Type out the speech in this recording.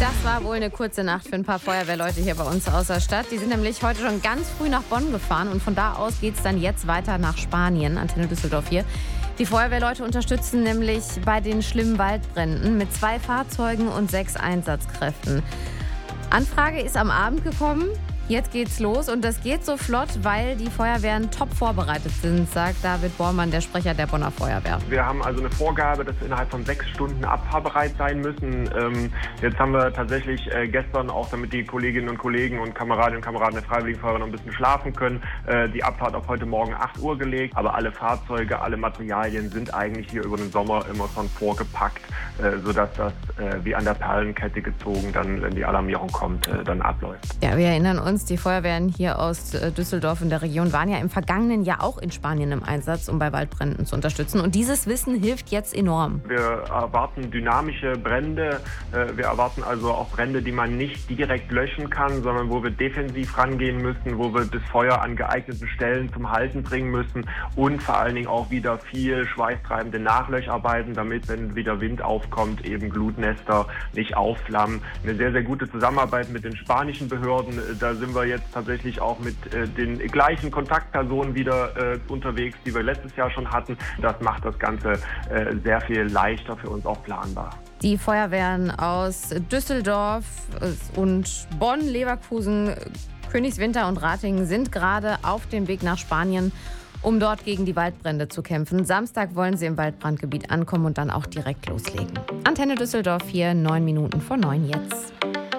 Das war wohl eine kurze Nacht für ein paar Feuerwehrleute hier bei uns aus der Stadt. Die sind nämlich heute schon ganz früh nach Bonn gefahren und von da aus geht es dann jetzt weiter nach Spanien. Antenne Düsseldorf hier. Die Feuerwehrleute unterstützen nämlich bei den schlimmen Waldbränden mit 2 Fahrzeugen und 6 Einsatzkräften. Anfrage ist am Abend gekommen. Jetzt geht's los und das geht so flott, weil die Feuerwehren top vorbereitet sind, sagt David Bormann, der Sprecher der Bonner Feuerwehr. Wir haben also eine Vorgabe, dass wir innerhalb von 6 Stunden abfahrbereit sein müssen. Jetzt haben wir tatsächlich gestern, auch damit die Kolleginnen und Kollegen und Kameradinnen und Kameraden der Freiwilligen Feuerwehr noch ein bisschen schlafen können, die Abfahrt auf heute Morgen 8 Uhr gelegt. Aber alle Fahrzeuge, alle Materialien sind eigentlich hier über den Sommer immer schon vorgepackt, sodass das wie an der Perlenkette gezogen dann, wenn die Alarmierung kommt, dann abläuft. Ja, wir erinnern uns, die Feuerwehren hier aus Düsseldorf in der Region waren ja im vergangenen Jahr auch in Spanien im Einsatz, um bei Waldbränden zu unterstützen. Und dieses Wissen hilft jetzt enorm. Wir erwarten dynamische Brände. Wir erwarten also auch Brände, die man nicht direkt löschen kann, sondern wo wir defensiv rangehen müssen, wo wir das Feuer an geeigneten Stellen zum Halten bringen müssen und vor allen Dingen auch wieder viel schweißtreibende Nachlöcharbeiten, damit, wenn wieder Wind aufkommt, eben Glutnester nicht aufflammen. Eine sehr, sehr gute Zusammenarbeit mit den spanischen Behörden. Da sind wir jetzt tatsächlich auch mit den gleichen Kontaktpersonen wieder unterwegs, die wir letztes Jahr schon hatten. Das macht das Ganze sehr viel leichter für uns auch planbar. Die Feuerwehren aus Düsseldorf und Bonn, Leverkusen, Königswinter und Ratingen sind gerade auf dem Weg nach Spanien, um dort gegen die Waldbrände zu kämpfen. Samstag wollen sie im Waldbrandgebiet ankommen und dann auch direkt loslegen. Antenne Düsseldorf hier, 9 Minuten vor 9 jetzt.